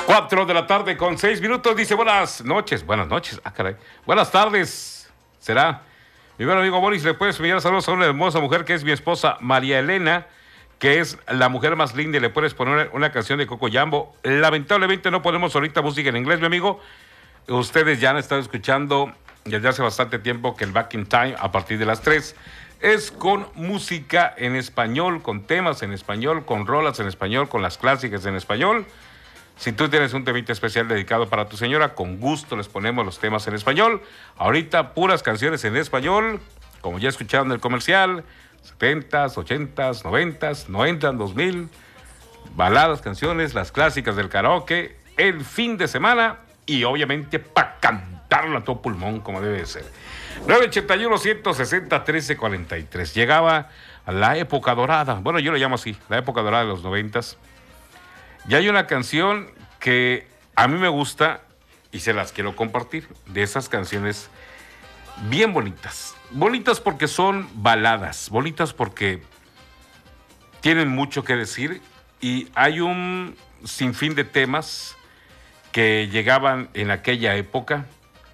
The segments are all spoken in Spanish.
4 de la tarde con 6 minutos, dice buenas noches, caray, buenas tardes, será. Mi buen amigo Boris, le puedes enviar saludos a una hermosa mujer que es mi esposa María Elena, que es la mujer más linda, y le puedes poner una canción de Coco Jambo. Lamentablemente no ponemos ahorita música en inglés, mi amigo. Ustedes ya han estado escuchando desde hace bastante tiempo que el Back in Time, a partir de las 3, es con música en español, con temas en español, con rolas en español, con las clásicas en español. Si tú tienes un temita especial dedicado para tu señora, con gusto les ponemos los temas en español. Ahorita puras canciones en español, como ya escucharon en el comercial, 70s, 80s, 90s, 90, 2000, baladas, canciones, las clásicas del karaoke, el fin de semana y obviamente para cantarlo a todo pulmón como debe de ser. 981-160-1343. Llegaba a la época dorada, bueno, yo lo llamo así, la época dorada de los 90s. Y hay una canción que a mí me gusta y se las quiero compartir, de esas canciones bien bonitas. Bonitas porque son baladas, bonitas porque tienen mucho que decir y hay un sinfín de temas que llegaban en aquella época.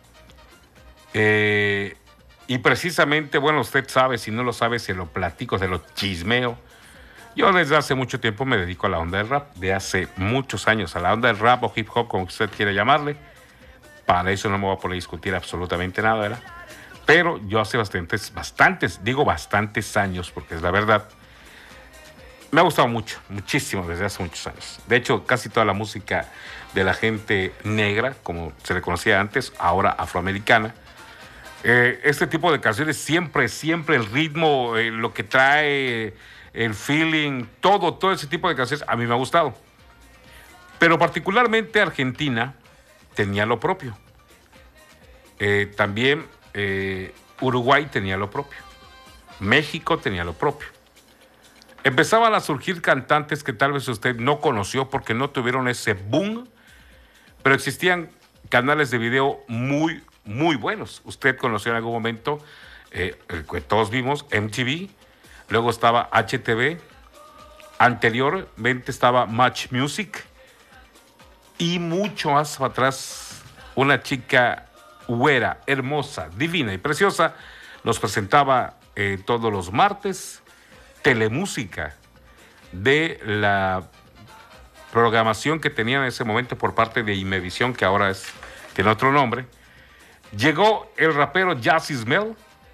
Y precisamente, bueno, usted sabe, si no lo sabe, se lo platico, se lo chismeo. Yo desde hace mucho tiempo me dedico a la onda del rap, de hace muchos años, a la onda del rap o hip hop, como usted quiera llamarle. Para eso no me voy a poner a discutir absolutamente nada, ¿verdad? Pero yo hace bastantes años, porque es la verdad, me ha gustado mucho, muchísimo, desde hace muchos años. De hecho, casi toda la música de la gente negra, como se le conocía antes, ahora afroamericana, este tipo de canciones siempre el ritmo, lo que trae, el feeling, todo ese tipo de canciones a mí me ha gustado. Pero particularmente Argentina tenía lo propio. También Uruguay tenía lo propio. México tenía lo propio. Empezaban a surgir cantantes que tal vez usted no conoció porque no tuvieron ese boom, pero existían canales de video muy buenos. Usted conoció en algún momento, el que todos vimos, MTV, luego estaba HTV, anteriormente estaba Match Music, y mucho más atrás, una chica güera, hermosa, divina y preciosa, nos presentaba todos los martes Telemúsica, de la programación que tenían en ese momento por parte de Imevisión, que ahora tiene otro nombre. Llegó el rapero Jazzy Smell.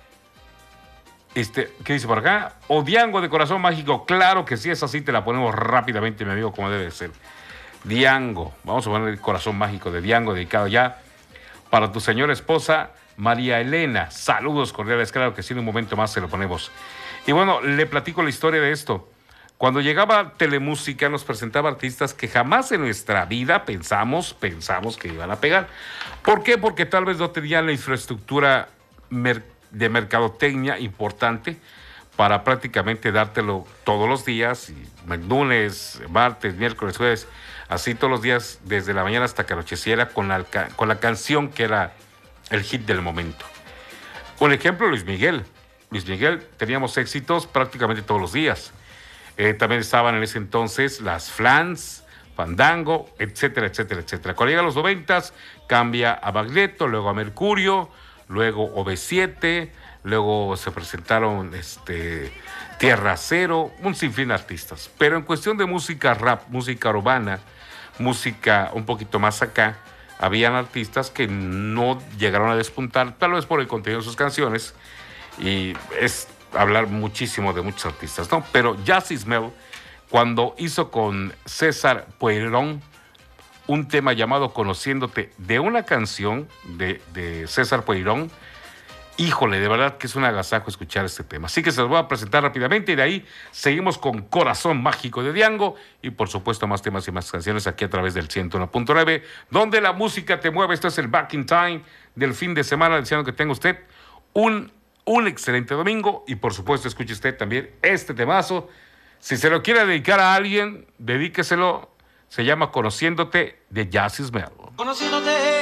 ¿Qué dice por acá? O Diango de Corazón Mágico. Claro que sí, es así, te la ponemos rápidamente, mi amigo, como debe ser. Diango, vamos a poner el Corazón Mágico de Diango, dedicado ya para tu señora esposa María Elena. Saludos cordiales, claro que sí, en un momento más se lo ponemos. Y bueno, le platico la historia de esto. Cuando llegaba Telemúsica nos presentaba artistas que jamás en nuestra vida pensamos que iban a pegar. ¿Por qué? Porque tal vez no tenían la infraestructura de mercadotecnia importante para prácticamente dártelo todos los días, y lunes, martes, miércoles, jueves, así todos los días, desde la mañana hasta que anocheciera, con la canción que era el hit del momento. Un ejemplo, Luis Miguel. Luis Miguel, teníamos éxitos prácticamente todos los días. También estaban en ese entonces las Flans, Fandango, etcétera. Cuando llegan los 90s, cambia a Bagleto, luego a Mercurio, luego OV7, luego se presentaron Tierra Cero, un sinfín de artistas. Pero en cuestión de música rap, música urbana, música un poquito más acá, habían artistas que no llegaron a despuntar, tal vez por el contenido de sus canciones, y es hablar muchísimo de muchos artistas, ¿no? Pero Jazzy Smell, cuando hizo con César Pueyrón un tema llamado Conociéndote, de una canción de César Pueyrón, híjole, de verdad que es un agasajo escuchar este tema. Así que se los voy a presentar rápidamente y de ahí seguimos con Corazón Mágico de Diango y por supuesto más temas y más canciones aquí a través del 101.9, donde la música te mueve. Esto es el Back in Time del fin de semana, deseando que tenga usted un excelente domingo y por supuesto escuche usted también este temazo. Si se lo quiere dedicar a alguien, dedíqueselo. Se llama Conociéndote de Jazzy Smell. Conociéndote